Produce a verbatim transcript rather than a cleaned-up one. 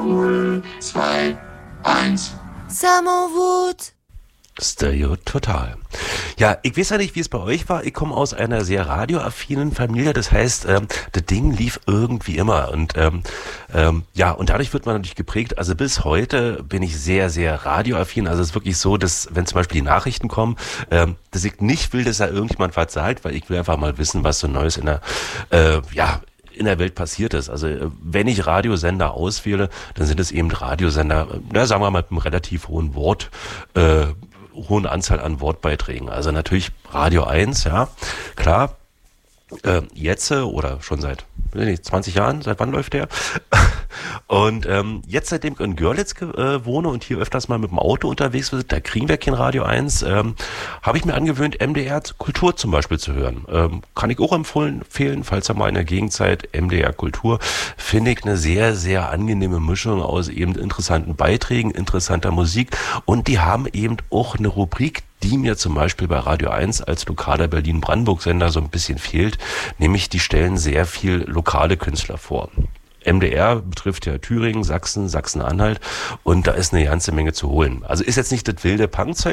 null, zwei, eins. Sammerwood. Stereo Total. Ja, ich weiß ja nicht, wie es bei euch war. Ich komme aus einer sehr radioaffinen Familie. Das heißt, ähm, das Ding lief irgendwie immer. Und ähm, ähm, ja, und dadurch wird man natürlich geprägt. Also bis heute bin ich sehr, sehr radioaffin. Also es ist wirklich so, dass wenn zum Beispiel die Nachrichten kommen, ähm, dass ich nicht will, dass da irgendjemand verzahlt, weil ich will einfach mal wissen, was so Neues in der, äh, ja, in der Welt passiert ist. Also wenn ich Radiosender auswähle, dann sind es eben Radiosender, na, sagen wir mal mit einem relativ hohen Wort, äh, hohen Anzahl an Wortbeiträgen. Also natürlich Radio eins, ja, klar, äh, jetzt oder schon seit nicht, zwanzig Jahren, seit wann läuft der? Und ähm, jetzt, seitdem ich in Görlitz äh, wohne und hier öfters mal mit dem Auto unterwegs bin, da kriegen wir kein Radio eins, ähm, habe ich mir angewöhnt, M D R Kultur zum Beispiel zu hören. Ähm, kann ich auch empfehlen, empfehlen, falls ihr mal in der Gegend seid, M D R Kultur, finde ich eine sehr, sehr angenehme Mischung aus eben interessanten Beiträgen, interessanter Musik, und die haben eben auch eine Rubrik, die mir zum Beispiel bei Radio eins als lokaler Berlin-Brandenburg-Sender so ein bisschen fehlt, nämlich die stellen sehr viel lokale Künstler vor. M D R betrifft ja Thüringen, Sachsen, Sachsen-Anhalt, und da ist eine ganze Menge zu holen. Also ist jetzt nicht das wilde Punkzeug,